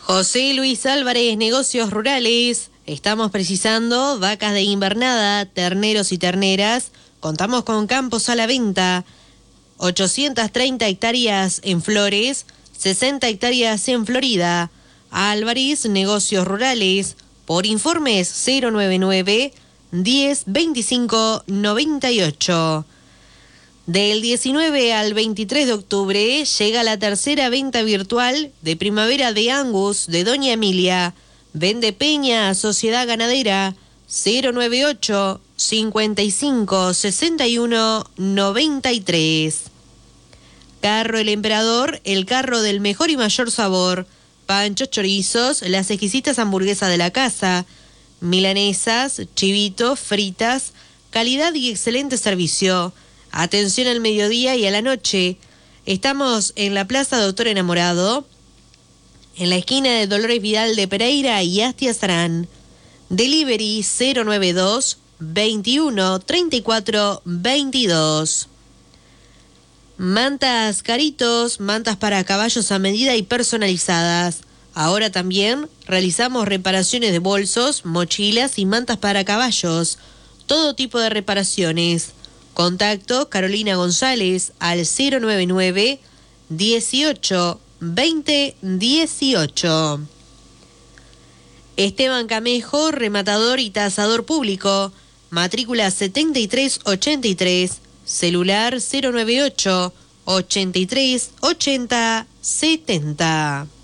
José Luis Álvarez, Negocios Rurales. Estamos precisando vacas de invernada, terneros y terneras. Contamos con campos a la venta. 830 hectáreas en Flores, 60 hectáreas en Florida. Álvarez, Negocios Rurales. Por informes 099 10 25 98. Del 19 al 23 de octubre llega la tercera venta virtual de primavera de Angus de Doña Emilia. Vende Peña, Sociedad Ganadera, 098 55 61 93. Carro El Emperador, el carro del mejor y mayor sabor. Panchos, chorizos, las exquisitas hamburguesas de la casa. Milanesas, chivitos, fritas, calidad y excelente servicio. Atención al mediodía y a la noche. Estamos en la Plaza Doctor Enamorado, en la esquina de Dolores Vidal de Pereira y Astia Sarán. Delivery 092 21 34 22. Mantas Caritos, mantas para caballos a medida y personalizadas. Ahora también realizamos reparaciones de bolsos, mochilas y mantas para caballos. Todo tipo de reparaciones. Contacto Carolina González al 099 18 20 18. Esteban Camejo, rematador y tasador público. Matrícula 7383. Celular 098 83 80 70.